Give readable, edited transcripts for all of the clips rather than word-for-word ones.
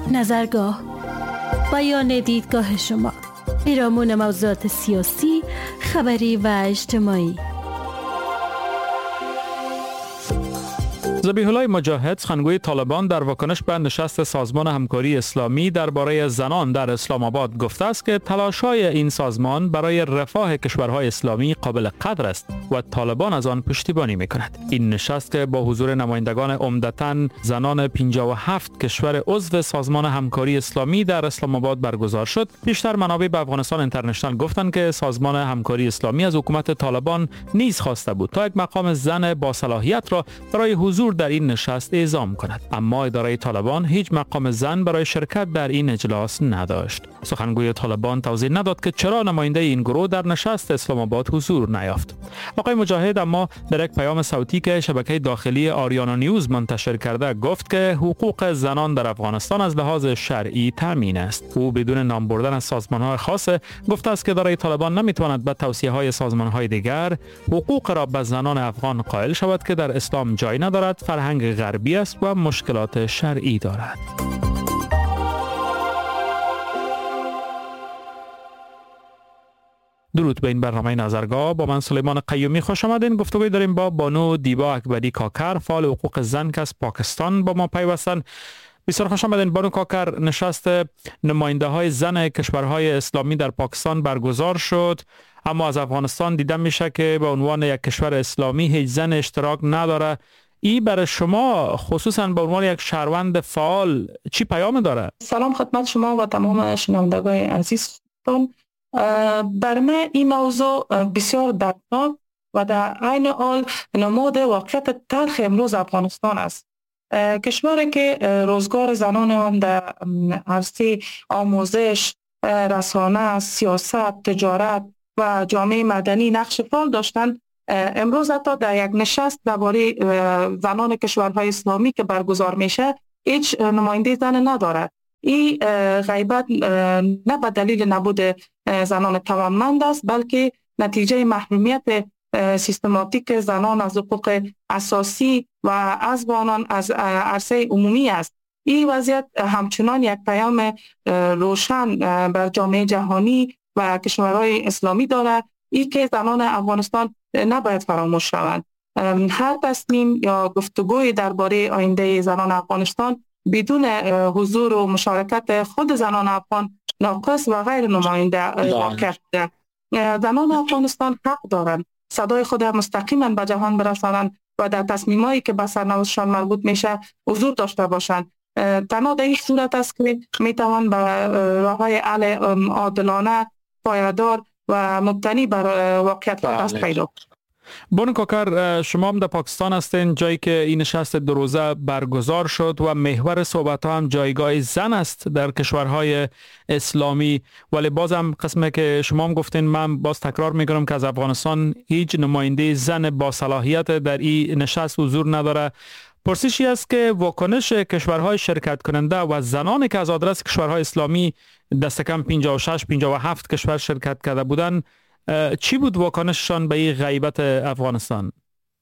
نظرگاه، بیان دیدگاه شما، پیرامون موضوعات سیاسی، خبری و اجتماعی. ذبیح الله مجاهد، سخنگوی طالبان، در واکنش به نشست سازمان همکاری اسلامی درباره زنان در اسلام آباد گفته است که تلاش‌های این سازمان برای رفاه کشورهای اسلامی قابل قدر است و طالبان از آن پشتیبانی می‌کند. این نشست که با حضور نمایندگان عمدتاً زنان 57 کشور عضو سازمان همکاری اسلامی در اسلام آباد برگزار شد، بیشتر منابع به افغانستان اینترنشنال گفتند که سازمان همکاری اسلامی از حکومت طالبان نیز خواسته بود تا یک مقام زن با صلاحیت را برای حضور در این نشست اعزام کند، اما اداره طالبان هیچ مقام زن برای شرکت در این اجلاس نداشت. سخنگوی طالبان توضیح نداد که چرا نماینده این گروه در نشست اسلام آباد حضور نیافت. آقای مجاهد اما در یک پیام صوتی که شبکه داخلی آریانا نیوز منتشر کرده گفت که حقوق زنان در افغانستان از لحاظ شرعی تامین است. او بدون نام بردن از سازمان‌های خاص گفته است که اداره طالبان نمیتواند به توصیه‌های سازمان‌های دیگر حقوق را به زنان افغان قائل شود که در اسلام جای ندارد، فرهنگ غربی است و مشکلات شرعی دارد. درود به این برنامه نظرگاه. با من سلیمان قیومی خوش آمدین. گفتگوی داریم با بانو دیبا اکبری کاکر، فعال حقوق زن که از پاکستان با ما پیوستن. بسیار خوش آمدین بانو کاکر. نشست نماینده های زن کشورهای اسلامی در پاکستان برگزار شد، اما از افغانستان دیده میشه که به عنوان یک کشور اسلامی هیچ زن اشتراک نداره. این برای شما خصوصا به عنوان یک شهروند فعال چی پیام داره؟ سلام خدمت شما و تمام شنوندگان عزیزتون. برای من این موضوع بسیار دردناک و در عین حال نماد واقعیت تلخ امروز افغانستان است. کشوری که روزگار زنان آن در عرصه آموزش، رسانه، سیاست، تجارت و جامعه مدنی نقش فعال داشتند، امروز حتی در یک نشست درباره زنان کشورهای اسلامی که برگزار میشه هیچ نماینده زن ندارد. این غیبت نه به دلیل نبود زنان توانمند است، بلکه نتیجه محرومیت سیستماتیک زنان از حقوق اساسی و حذف آنان از عرصه عمومی است. این وضعیت همچنان یک پیام روشن بر جامعه جهانی و کشورهای اسلامی دارد، این که زنان افغانستان نباید فراموش شوند. هر تصمیم یا گفتگوی درباره آینده زنان افغانستان بدون حضور و مشارکت خود زنان افغان ناقص و غیر نماینده واقع شده. زنان افغانستان حق دارند صدای خود مستقیما به جهان برسانند و در تصمیمایی که به سرنوشتشان مربوط میشه حضور داشته باشند. تنها در این صورت است که میتوان به راههای حل عادلانه، پایدار و مبتنی بر واقعیت دست پیدا کنند. بانو کاکر، شما هم در پاکستان هستین، جایی که این نشست دو روزه برگزار شد و محور صحبت ها هم جایگاه زن است در کشورهای اسلامی، ولی بازم قسمه که شما هم گفتین، من باز تکرار میکنم که از افغانستان هیچ نماینده زن با صلاحیت در این نشست حضور نداره. پرسشی است که واکنش کشورهای شرکت کننده و زنانی که از آدرس کشورهای اسلامی دست کم 56-57 کشور شرکت کرده بودند، چی بود واکنششان به این غیبت افغانستان؟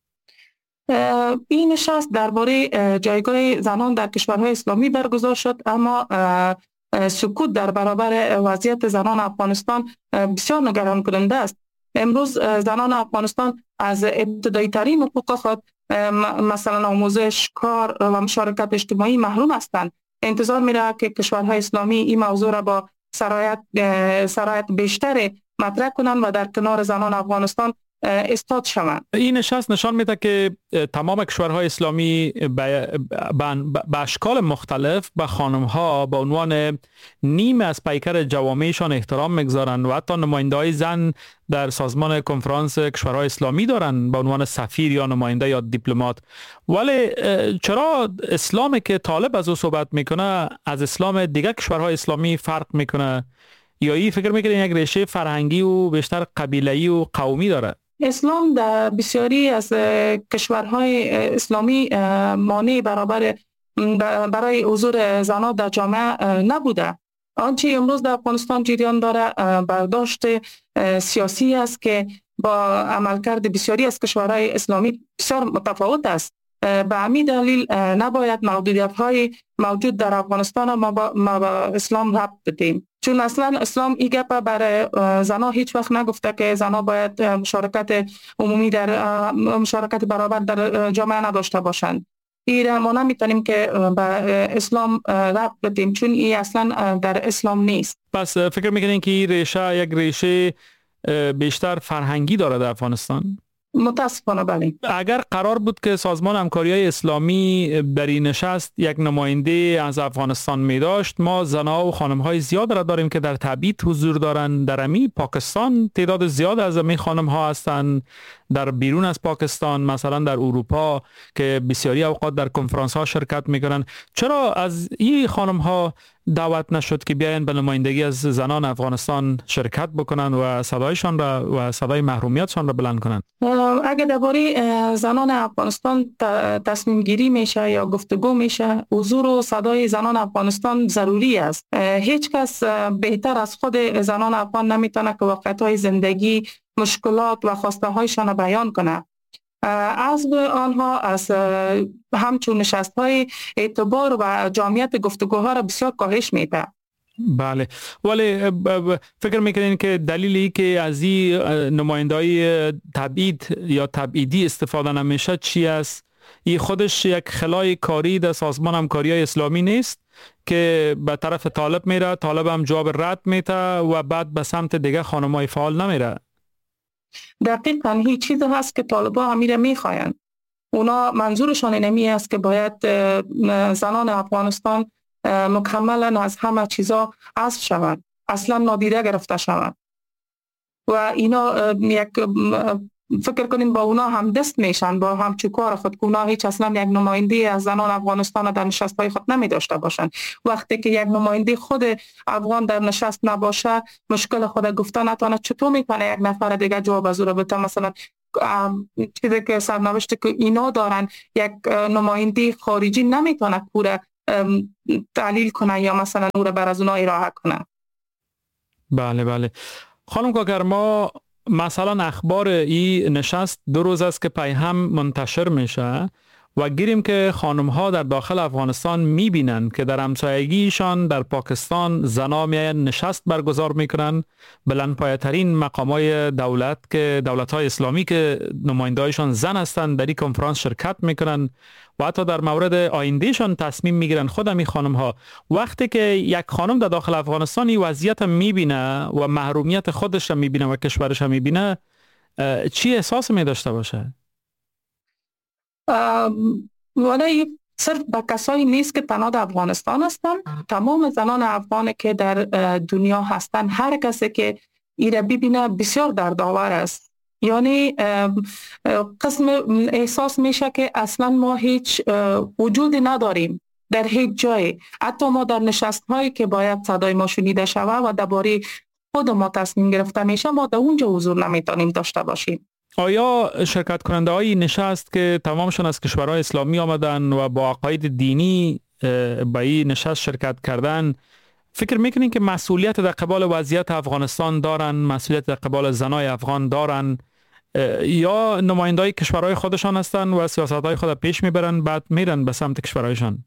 این نشست درباره جایگاه زنان در کشورهای اسلامی برگزار شد، اما سکوت در برابر وضعیت زنان افغانستان بسیار نگران کننده است. امروز زنان افغانستان از ابتدایی ترین حقوق خود، مثلا آموزش، کار و مشارکت اجتماعی محروم هستند. انتظار میره که کشورهای اسلامی این موضوع را با سرایت بیشتر مطرح کنند و در کنار زنان افغانستان استاد شوند. این نشست نشان میده که تمام کشورهای اسلامی به اشکال مختلف به خانم‌ها به عنوان نیم از پیکر جوامعشان احترام میگذارند و حتی نماینده‌های زن در سازمان کنفرانس کشورهای اسلامی دارند به عنوان سفیر یا نماینده یا دیپلمات. ولی چرا اسلامی که طالب از او صحبت میکنه از اسلام دیگر کشورهای اسلامی فرق میکنه؟ یا این فکر میکنه یک ریشه فرهنگی و بیشتر قبیله‌ای و قومی داره؟ اسلام در بسیاری از کشورهای اسلامی مانع برای حضور زنان در جامعه نبوده. آنچه امروز در افغانستان جریان داره برداشت سیاسی است که با عملکرد بسیاری از کشورهای اسلامی بسیار متفاوت است. به همین دلیل نباید محدودیت های موجود در افغانستان ما با اسلام ربط بدیم، چون اصلا اسلام این گپ برای زنها هیچ وقت نگفته که زنها باید مشارکت عمومی در مشارکت برابر در جامعه نداشته باشند. این ما نمیتونیم که به اسلام ربط بدیم، چون این اصلا در اسلام نیست. پس فکر میکنین که این ریشه یک ریشه بیشتر فرهنگی داره در افغانستان؟ متاسفانه بله. اگر قرار بود که سازمان همکاری‌های اسلامی در این نشست یک نماینده از افغانستان می داشت، ما زنها و خانم‌های زیاد را داریم که در تبعید حضور دارند. در امی پاکستان تعداد زیاد از امی خانم‌ها هستند، در بیرون از پاکستان مثلا در اروپا که بسیاری اوقات در کنفرانس ها شرکت میکنن. چرا از این خانم ها دعوت نشد که بیاین به نمایندگی از زنان افغانستان شرکت بکنن و صدایشان را و صدای محرومیتشان را بلند کنن؟ اگر درباره زنان افغانستان تصمیم گیری میشه یا گفتگو میشه، حضور و صدای زنان افغانستان ضروری است. هیچ کس بهتر از خود زنان افغان نمیتونه که واقعیت‌های زندگی، مشکلات و خواسته هایشان بیان کنه. از آنها از همچون نشست های اعتبار و جامعیت گفتگوها را بسیار کاهش میده. بله، ولی فکر میکنین که دلیلی که از این نماینده‌های تبعید یا تبعیدی استفاده نمیشه چی است؟ این خودش یک خلای کاری در سازمان همکاری‌های اسلامی نیست که به طرف طالب میره، طالب هم جواب رد میده و بعد به سمت دیگه خانم‌های فعال نمیره؟ دقیقاً هیچ چیز هست که طالبان همیره میخواین. اونا منظورشان اینمی است که باید زنان افغانستان مکملا از همه چیزا حذف شوند، اصلا نادیده گرفته شوند و اینا یک فکر کنین با اونا هم دست میشن، با هم چوکار خود که اونا هیچ اصلا یک نماینده از زنان افغانستان در نشست‌های خود نمی داشته باشند. وقتی که یک نماینده خود افغان در نشست نباشه، مشکل خود گفته نتونه، چطور میتونه یک نفر دیگه جواب از او را بده؟ مثلا چیزی که سرنوشتی که اینا دارن، یک نماینده خارجی نمیتونه پوره تحلیل کنه یا مثلا او را بر از اونا ارائه کنه. بله بله. خانم کاکر، ما مثلا اخبار این نشست 2 روز است که پیهم منتشر میشه و گیریم که خانم ها در داخل افغانستان میبینن که در همسایگیشان در پاکستان زنا میاین نشست برگزار میکنن، بلندپایه ترین مقام های دولت که دولت های اسلامی که نمایندهایشان زن هستند در این کنفرانس شرکت میکنن و حتی در مورد آیندهشان تصمیم میگیرن. خودم این خانم ها وقتی که یک خانم در داخل افغانستان این وضعیت میبینه و محرومیت خودش را میبینه و کشورش را میبینه، چی احساس میداشته باشه؟ ولی صرف به کسایی نیست که تنها در افغانستان هستن، تمام زنان افغان که در دنیا هستن، هر کسی که ایره ببینه بسیار دردآور است. یعنی قسم احساس میشه که اصلا ما هیچ وجودی نداریم در هیچ جای. حتی ما در نشست هایی که باید صدای ما شنیده شود و درباره خود ما تصمیم گرفته میشه، ما در اونجا حضور نمیتونیم داشته باشیم. آیا شرکت کننده های نشست که تمامشون از کشورهای اسلامی آمدن و با عقاید دینی به این نشست شرکت کردن، فکر میکنین که مسئولیت در قبال وضعیت افغانستان دارن، مسئولیت در قبال زنای افغان دارن، یا نمایندای کشورهای خودشان هستن و سیاستهای خود پیش میبرن بعد میرن به سمت کشورهایشان؟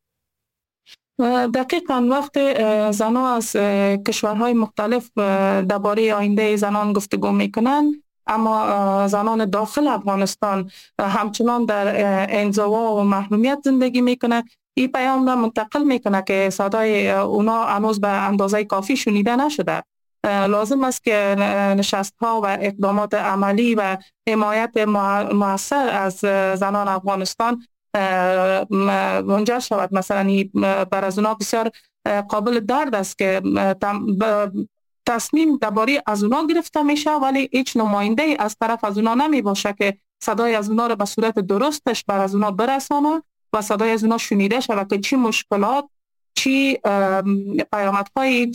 دقیقاً وقتی زنان از کشورهای مختلف درباره آینده زنان گفتگو میکنن، اما زنان داخل افغانستان همچنان در انزوا و محرومیت زندگی میکنه، این پیام را منتقل میکنه که صدای اونا هنوز به اندازه کافی شنیده نشده. لازم است که نشست ها و اقدامات عملی و حمایت مؤثر از زنان افغانستان منجر شود. مثلا بر از اونا بسیار قابل درد است که تصمیم درباره از اونا گرفته میشه ولی هیچ نماینده از طرف از اونا نمی باشه که صدای از اونا رو به صورت درستش بر از اونا برسانه و صدای از اونا شنیده شود که چی مشکلات، چی پیامدهای،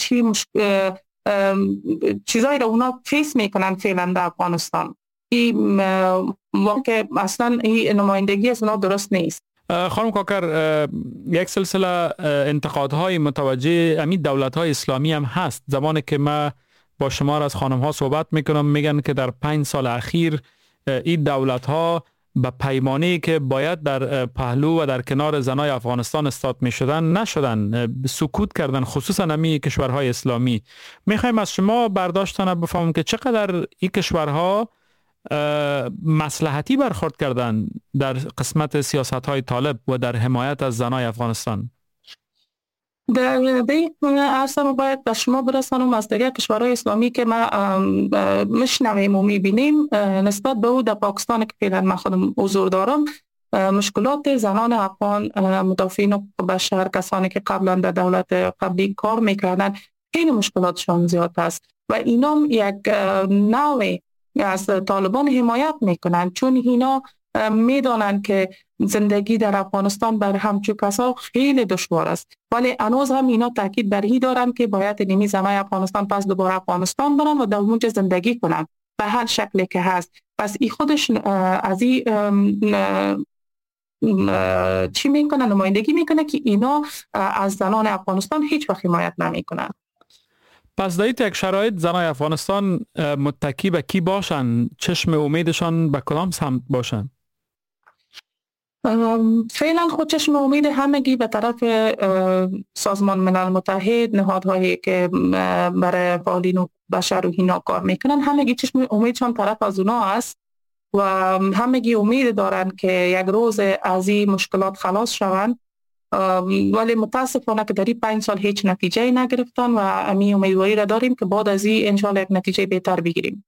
چیزایی رو اونا فیس میکنن فعلا در افغانستان. این واقع اصلا این نمایندگی از اونا درست نیست. خانم کاکر، یک سلسله انتقادهای متوجه همین دولت‌های اسلامی هم هست. زمانی که ما با شما از خانم‌ها صحبت میکنم میگن که در 5 سال اخیر این دولت‌ها به پیمانی که باید در پهلو و در کنار زنای افغانستان استاد می شدن نشدن، سکوت کردن، خصوصا همی کشورهای اسلامی. میخوایم از شما برداشتانه بفهمیم که چقدر این کشورها مصلحتی برخورد کردن در قسمت سیاست‌های طالب و در حمایت از زنای افغانستان. در عرصه ما باید به شما برسانم از دیگر کشورهای اسلامی که ما مشنویم و میبینیم نسبت به او در پاکستان که فعلا من خودم حضور دارم، مشکلات زنان افغان مدافعین حقوق بشر، کسانی که قبلا در دولت قبلی کار میکردن، خیلی مشکلاتشان زیاد است و اینا یک نوعی از طالبان حمایت میکنن، چون اینا میدانند که زندگی در افغانستان بر همچون کسا خیلی دشوار است، ولی هنوز هم اینا تاکید بر این دارن که باید نیمی زنای افغانستان پس دوباره افغانستان برن و در اونجا زندگی کنن به هر شکلی که هست. پس این خودش از این چی میکنه، نمایندگی میکنه که اینا از زنان افغانستان هیچ وقت حمایت نمیکنن. پس در یک شرایط زنای افغانستان متکی به کی باشن؟ چشم امیدشان به کدام سمت باشن؟ فعلا خود چشم امید همگی به طرف سازمان ملل متحد، نهادهایی که برای فعالین حقوق بشر و اینا کار میکنن، همگی چشم امیدشان طرف از اونا است و همگی امید دارن که یک روز از این مشکلات خلاص شوند، ولی متاسفانه که در این 5 سال هیچ نتیجه نگرفتن و امی امیدواری را داریم که بعد از این انشالله یک نتیجه بهتر بگیریم.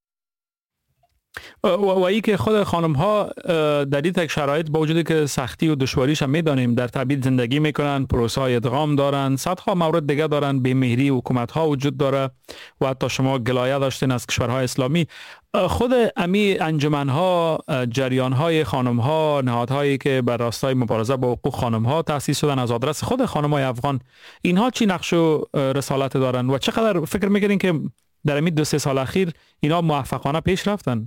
و ای که خود خانم ها در این شرایط با وجودی که سختی و دشواریش هم میدانیم، در تبعید زندگی میکنن، پروسه های ادغام دارن، صدها مورد دیگه دارن، بی‌مهری حکومت ها وجود داره و حتی شما گلایه داشتین از کشورهای اسلامی. خود امی انجمن ها، جریان های خانم ها، نهادهایی که بر راستای مبارزه با حقوق خانم ها تأسیس شدن از آدرس خود خانم های افغان، اینها چی نقش و رسالت دارن و چقدر فکر میکنین که در این 2-3 سال اخیر اینا موفقانه پیش رفتن؟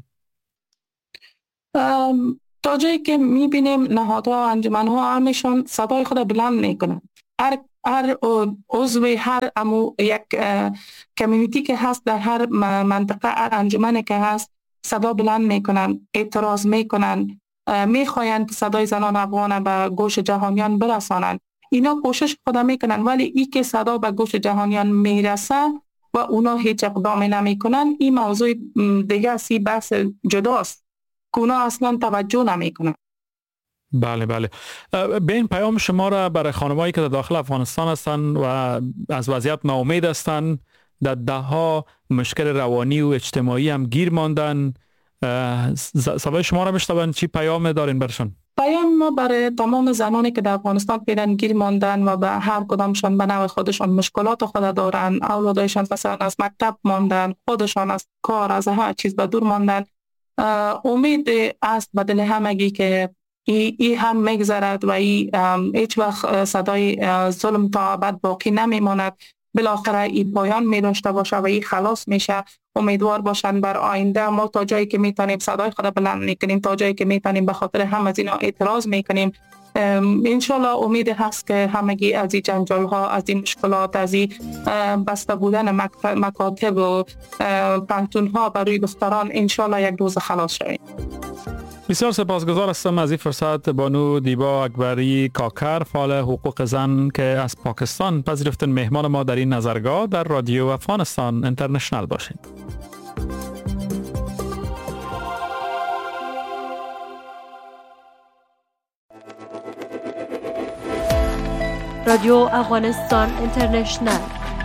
تا جایی که میبینیم نهادها، انجمنها همیشون صدای خود بلند میکنن. هر عضو هر یک کمیونیتی که هست در هر منطقه، هر انجمنی که هست صدا بلند میکنن، اعتراض میکنن، میخواین که صدای زنان افغان به گوش جهانیان برسانن. اینا کوشش خود میکنن، ولی ای که صدا به گوش جهانیان میرسه و اونا هیچ اقدامی نمیکنن، این موضوع دیگه سی بحث جداست که اونا اصلا توجه نمیکنن. بله بله. به این پیام شما را برای خانمایی که در داخل افغانستان هستن و از وضعیت ناامید هستن، در دهها مشکل روانی و اجتماعی هم گیر ماندن، صدای شما را میشنون، چی پیام دارین برشون؟ پیام ما برای تمام زنانی که در افغانستان فعلا گیر ماندن و به هر کدامشان به نوع خودشان مشکلات خود دارن، اولادشان مثلا از مکتب ماندن، خودشان از کار، از هر چیز به دور ماندن، امید است به دل همگی که ای هم میگذرد و هیچ وقت صدای ظلم تا ابد باقی نمیماند. بالاخره این پایان می داشته باشه و این خلاص میشه. امیدوار باشن بر آینده. ما تا جایی که میتونیم صدای خود بلند میکنیم، تا جایی که میتونیم به خاطر هم از اینا اعتراض میکنیم. انشالله امید هست که همگی از این جنجال ها، از این مشکلات، از این بسته بودن مکاتب و پانتون ها برای دختران انشالله یک روز خلاص شویم. بسیار سپاسگزار هستم از این فرصت بانو دیبا اکبری کاکر، فعال حقوق زن که از پاکستان پذیرفتن مهمان ما در این نظرگاه در رادیو افغانستان اینترنشنال باشید. رادیو افغانستان اینترنشنال.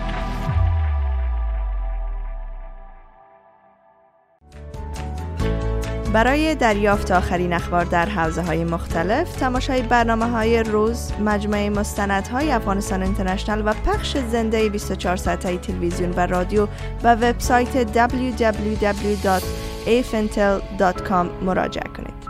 برای دریافت آخرین اخبار در حوزه‌های مختلف، تماشای برنامه‌های روز، مجموعه مستندهای افغانستان اینترنشنال و پخش زنده 24 ساعته تلویزیون و رادیو و وبسایت www.afintel.com مراجعه کنید.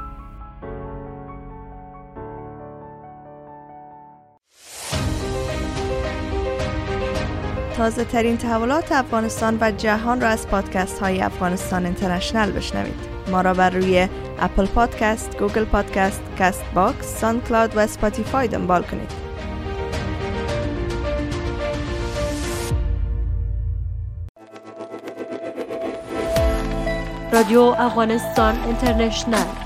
تازه ترین تحولات افغانستان و جهان را از پادکست های افغانستان اینترنشنال بشنوید. ما را بر روی اپل پادکست، گوگل پادکست، کست باکس، ساوند کلاود و اسپاتیفای دنبال کنید. رادیو افغانستان اینترنشنال.